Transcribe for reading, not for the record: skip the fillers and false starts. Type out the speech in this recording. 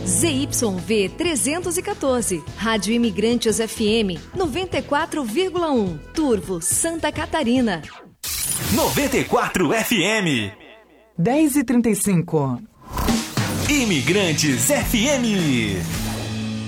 ZYV 314, Rádio Imigrantes FM 94,1, Turvo, Santa Catarina. 94 FM. 10h35. Imigrantes FM.